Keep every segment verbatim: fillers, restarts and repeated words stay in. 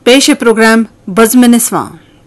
पेश है programme बज़्म-ए-निस्वां।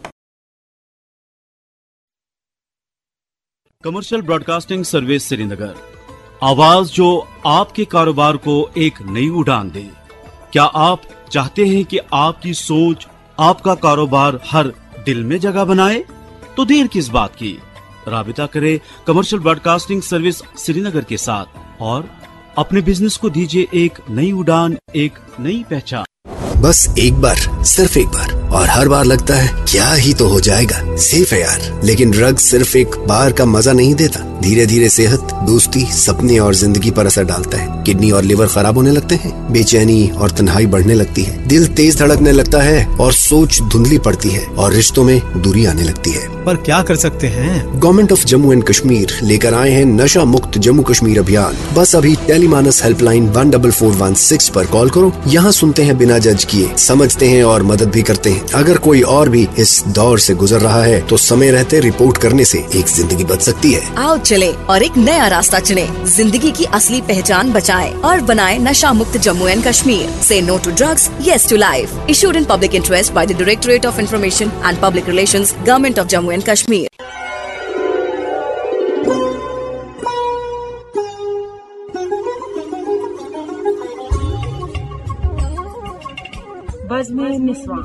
Commercial broadcasting service Srinagar, आवाज जो आपके कारोबार को एक नई उड़ान दे। क्या आप चाहते हैं कि आपकी सोच आपका कारोबार हर दिल में जगह बनाए? तो देर किस बात की, राबिता करें कमर्शियल ब्रॉडकास्टिंग सर्विस श्रीनगर के साथ और अपने बिजनेस को दीजिए एक नई उड़ान, एक नई पहचान। बस एक बार, सिर्फ एक बार, और हर बार लगता है क्या ही तो हो जाएगा, सेफ है यार। लेकिन ड्रग्स सिर्फ एक बार का मजा नहीं देता, धीरे धीरे सेहत, दोस्ती, सपने और जिंदगी पर असर डालता है। किडनी और लिवर खराब होने लगते हैं, बेचैनी और तन्हाई बढ़ने लगती है, दिल तेज धड़कने लगता है और सोच धुंधली पड़ती है और रिश्तों में दूरी आने लगती है। पर क्या कर सकते हैं? Government of Jammu and Kashmir लेकर आए हैं नशा मुक्त जम्मू कश्मीर अभियान। बस अभी Tele-MANAS helpline one double four one six पर कॉल करो। यहाँ सुनते हैं बिना जज किए, समझते हैं और मदद भी करते हैं। अगर कोई और भी इस दौर से गुजर रहा है तो समय रहते रिपोर्ट करने से एक जिंदगी बच सकती है। आओ चले और एक नया रास्ता चुने, जिंदगी की असली पहचान बचाएं और बनाएं नशा मुक्त जम्मू एंड कश्मीर। से no to drugs, yes to life. Issued in public interest by the directorate of information and public relations, government of Jammu and Kashmir. बज़्म-ए-निस्वां।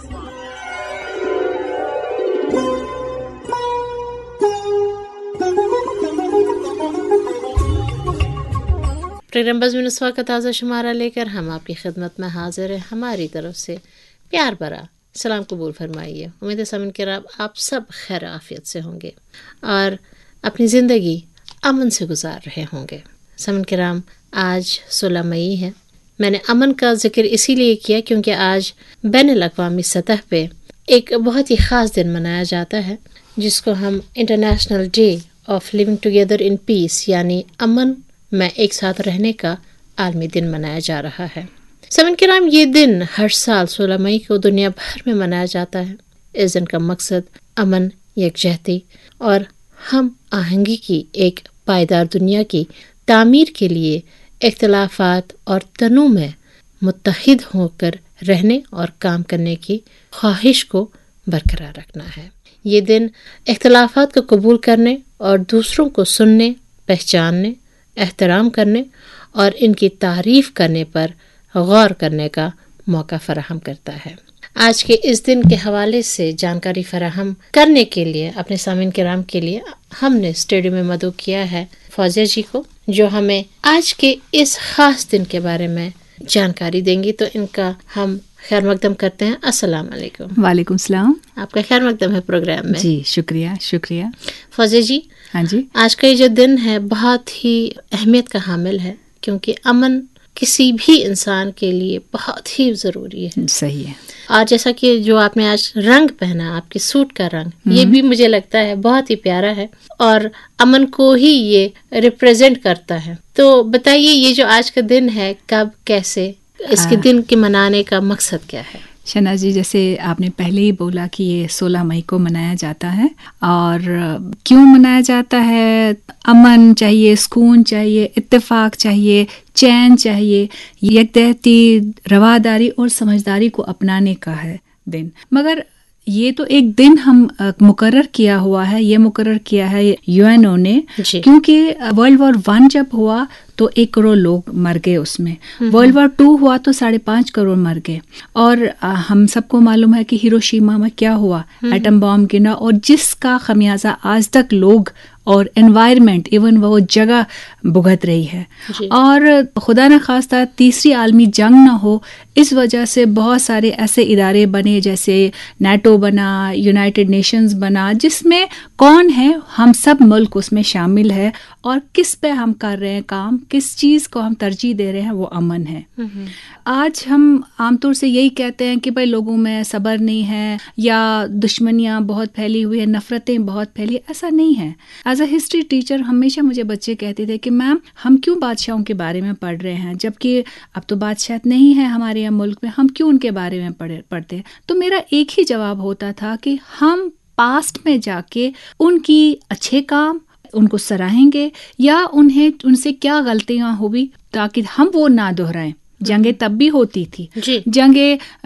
Programme बज़्म-ए-निस्वां का ताज़ा शुमारा लेकर हम आपकी खिदमत में हाजिर हैं। हमारी तरफ से प्यार भरा सलाम कबूल फरमाइए। उम्मीद है सामन किराम आप सब खैर आफियत से होंगे और अपनी ज़िंदगी अमन से गुजार रहे होंगे। सामन किराम, आज सोलह मई है। मैंने अमन का जिक्र इसीलिए किया क्योंकि आज बैनुल अक़वामी सतह पे एक बहुत ही ख़ास दिन मनाया जाता है जिसको हम international day of living together in peace यानी अमन में एक साथ रहने का आलमी दिन मनाया जा रहा है। सामईन किराम, ये दिन हर साल सोलह मई को दुनिया भर में मनाया जाता है। इस दिन का मकसद अमन, यकजहती और हम आहंगी की एक पायदार दुनिया की तामीर के लिए इख्तिलाफात और तनों में मुत्तहिद होकर रहने और काम करने की ख्वाहिश को बरकरार रखना है। ये दिन इख्तिलाफात को कबूल करने और दूसरों को सुनने, पहचानने, एहतराम करने और इनकी तारीफ करने पर गौर करने का मौका फराहम करता है। आज के इस दिन के हवाले से जानकारी फराहम करने के लिए अपने सामीन किराम के लिए हमने स्टूडियो में मदऊ किया है फौजिया जी को, जो हमें आज के इस खास दिन के बारे में जानकारी देंगी। तो इनका हम खैर मकदम करते हैं। अस्सलाम वालेकुम। वालेकुम सलाम। आपका खैर मकदम है प्रोग्राम में। जी शुक्रिया शुक्रिया। फौजिया जी, हाँ जी, आज का ये जो दिन है बहुत ही अहमियत का हामिल है क्योंकि अमन किसी भी इंसान के लिए बहुत ही ज़रूरी है। सही है। और जैसा कि जो आपने आज रंग पहना, आपके सूट का रंग, ये भी मुझे लगता है बहुत ही प्यारा है और अमन को ही ये रिप्रेजेंट करता है। तो बताइए, ये जो आज का दिन है, कब, कैसे, इसके दिन के मनाने का मकसद क्या है? शना जी, जैसे आपने पहले ही बोला कि ये सोलह मई को मनाया जाता है और क्यों मनाया जाता है? अमन चाहिए, सुकून चाहिए, इत्तेफाक चाहिए, चैन चाहिए, यकजहती, रवादारी और समझदारी को अपनाने का है दिन। मगर ये तो एक दिन हम मुकर्रर किया हुआ है, ये मुकर्रर किया है यूएनओ ने, क्योंकि वर्ल्ड वॉर वन जब हुआ तो एक करोड़ लोग मर गए उसमें, वर्ल्ड वॉर टू हुआ तो साढ़े पाँच करोड़ मर गए और आ, हम सबको मालूम है कि हिरोशिमा में क्या हुआ, एटम बॉम्ब गिरा और जिसका खमियाजा आज तक लोग और एनवायरनमेंट, इवन वो जगह भुगत रही है। और खुदा न खास्ता तीसरी आलमी जंग ना हो, इस वजह से बहुत सारे ऐसे इदारे बने जैसे नेटो बना, यूनाइटेड नेशंस बना, जिसमें कौन है, हम सब मुल्क उसमें शामिल है और किस पे हम कर रहे हैं काम, किस चीज़ को हम तरजीह दे रहे हैं, वो अमन है। आज हम आमतौर से यही कहते हैं कि भाई लोगों में सब्र नहीं है या दुश्मनियाँ बहुत फैली हुई है, नफ़रतें बहुत फैली, ऐसा नहीं है। एज अ हिस्ट्री टीचर हमेशा मुझे बच्चे कहते थे कि मैम हम क्यों बादशाहों के बारे में पढ़ रहे हैं, जबकि अब तो बादशाह नहीं है हमारे यहाँ मुल्क में, हम क्यों उनके बारे में पढ़े पढ़ते? तो मेरा एक ही जवाब होता था कि हम पास्ट में जाके उनकी अच्छे काम, उनको सराहेंगे या उन्हें उनसे क्या गलतियां हुई ताकि हम वो ना दोहराएं। जंगें तब भी होती थी, जंगें